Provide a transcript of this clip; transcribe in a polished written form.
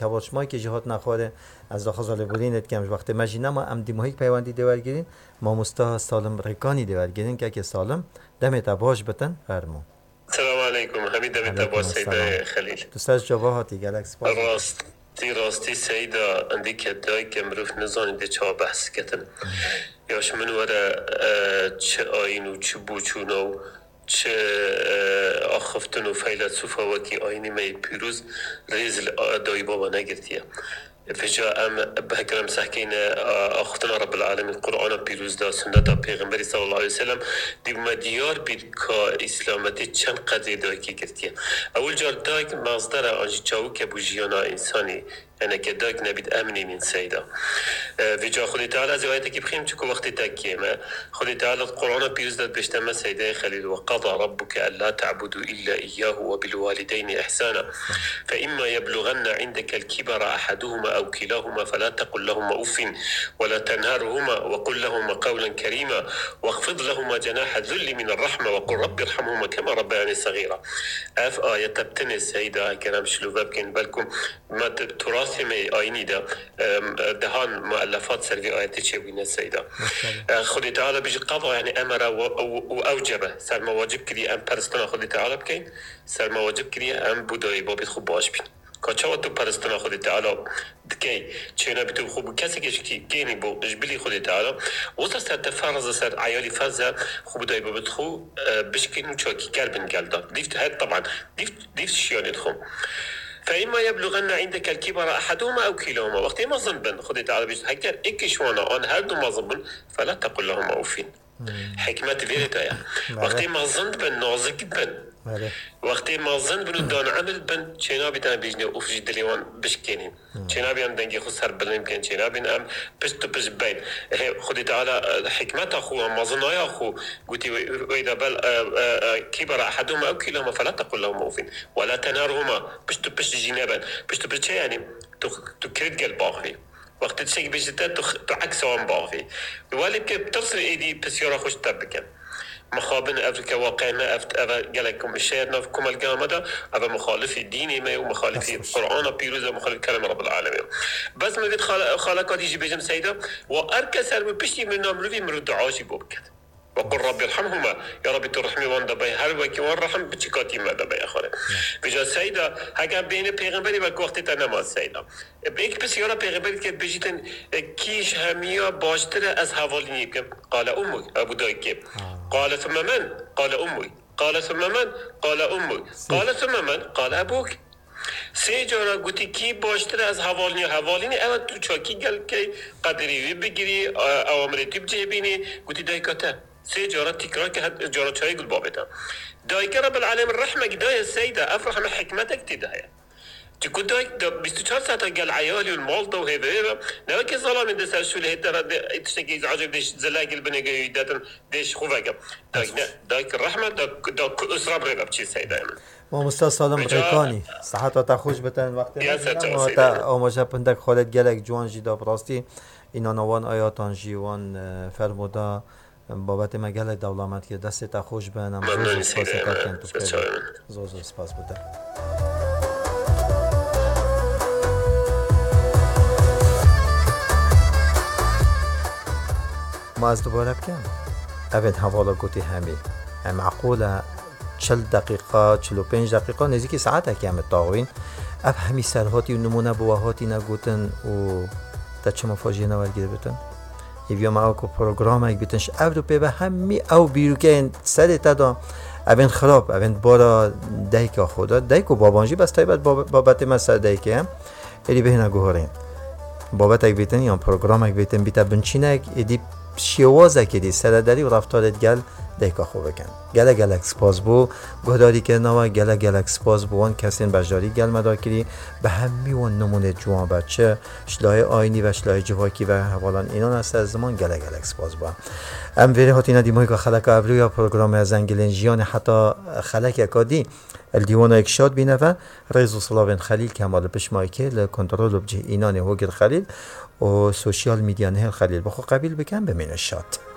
کواچمای که جهات نخوره از داخل زال بولینت کمش وقت مجینه ما ام دیموهیک پیوندی دیورگیرین ما مستا سالم رکانی دیورگیرین که سالم دمت باش بتن فرمو. السلام علیکم حمید دمت باش سید خلیل. دوستاش جواباتی گلکس باز. راستی سیدا اندی که دای که مروف نزانید چه بحث کتن یاش من وره چه آین و چه بوچون و چه آخفتن و فیلسوفا وکی آینی می پیروز ریز دای بابا نگرتیه فجاء ام بهكرم سحكين اختنا رب العالمين القرآن پیروز دا سنت پیغمبری صلی الله علیه وسلم دی مدیار بید که اسلامتی چند قضیه دای که کرتیه اول جار دای مصدر آنجی چاو که بوجیانا انسانی یعنی که دای نبید امنی من سیدا وجا خودی تعالی از آیتی که بخیم چکو وقتی تکیه ما خودی تعالی القرآن پیروز داد بشتما سیده خلیل وقضى ربك الا تعبدوا الا اياه وبالوالدين احسانا فاما يبلغن عندك الكبر احدهما أو كلاهما فلا تقل لهما أف ولا تنهرهما وقل لهما قولا كريما واخفض لهما جناح الذل من الرحمة وقل رب ارحمهما كما ربياني صغيرا اف آية تبتنس هيدا كلام شلوفا بكين بالكم ما تراثي مي آيني دا دهان مؤلفات سرقي آية تشيوين سيدا خدي تعالى بيجي قضى يعني أمر وأوجبه سر ما واجب كري أم برستنا خدي تعالى بكين سر ما واجب كري أم بوداي بابي خوب باش بين کاچا تو پرستنا خودی تعالی دکی چینا بیتو خوب کسی که گینی بو جبلی خودی تعالی واسه سر فرض سر عیالی فرض خوب دای بابت خو بشکن چاکی کربن گلدا دیفت هاد طبعا دیفت شیانت خو فإما يبلغن عندك الكبر أحدهما أو كلاهما وقت ما ظنبن خودی تعالی بیشتر هکر اکشوانا آن هر دو ما ظنبن فلا تقل لهما أوفين حکمت ویرتایا وقتی ما ظنبن نازک بن وقتی ما ظن بنو دان عمل بن چنا بیتن بیجنه افجی دلیوان بشکنیم چنا بیان دنگی خود سر بلنیم کن چنا بیان ام پشت پشت بین خودی تعالی حکمت خو ما ظنای خو گوتی ویدا بل کبر احدهما او کلاهما فلا تقل لهما اوف ولا تنهرهما پشت پشت جنابن پشت پشت چه یعنی تو کرد قلب باغی وقتی تشکی بیشتر تو عکس آن باغی ولی که بترسل ایدی بسیار خوش تبکن مخابن أفريقيا واقعنا قالكم الشيء نفكم الجامدة هذا مخالف ديني ما ومخالف القرآن بيروز ومخالف كلام رب العالمين بس ما قد خالقات يجي بيجم سيدا وأركسر ببشتي من نمروي مرد عاشي بوبكت وقل رب ارحمهما يا رب ترحمي وان دبي هر وكي وان رحم بچكاتي ما دبي اخره بجا سيدا هكا بين پیغمبري وقت وقت نماز سيدا بيك بس يرا پیغمبري که بجيتن كيش هميا باشتر از حواليني قال امك ابو دايك قال ثم من قال امي قال ثم من قال امي قال ثم من قال ابوك سه جارا گوتی کی باشتر از حوالینی اول تو چاکی گل که قدری بگیری اوامر تیب جیبینی گوتی دایکاته سه جارا تکرار که جارا چای گل بابتا دایکا رب العالمین رحمك دای سیده افرح من حکمتك تدایا تقول دايك 24 ساعة قال عيالي والمالطة وهذا ناكي ظلام من دسال شو اللي ترى تشتكي عجب ديش زلاقي البنية داتن ديش خوفاك دايك الرحمة داك أسرة بريبا بشي سيدا ما مستاذ سالم ريكاني صحت و خوش بتن وقت تا آماجه پندک خالد گلک جوان جدا براستی اینا نوان آیاتان جیوان فرمودا بابت مگل دولامت که دست تا خوش بنم زوز سپاس کردن تو زوز سپاس بده ما از دوباره بکن اوید حوالا گوتی هم معقوله 40 دقیقه 45 دقیقه نزدیک ساعت که هم تاوین اب همی سرهاتی و نمونه بواهاتی نگوتن و تا چه مفاجئه نورگیر بتن ایویا ما کو پروگرام اگ بیتنش اب دو به همی او بیرو که سر تا اوین خراب اوین بارا دایک خدا دایک و بابانجی بس تایبت بابت ما سر دایک هم اری بهنا گوهرین بابت اگ بیتن یا پروگرام اگ بیتن بیتا بنچینک ادی شیوازه که دی سرداری و رفتارت گل دیکا خوب بکن گله اکسپاز بو گهداری که نوا گله اکسپاز بو وان کسین بجداری گل مداکری به همی وان نمونه جوان بچه شلای آینی و شلای جواکی و حوالان اینان است از زمان گله اکسپاز با ام ویری هاتی ندیمایی که خلق ابرو یا پروگرام از انگلنجیان حتی خلق اکادی الدیوان اکشاد بینه و رئیس صلاح خلیل کمال پشمایی که لکنترول بجه اینان هوگر خلیل و سوشیال میدیا نه خلیل بخو قبیل بکن بمین شاد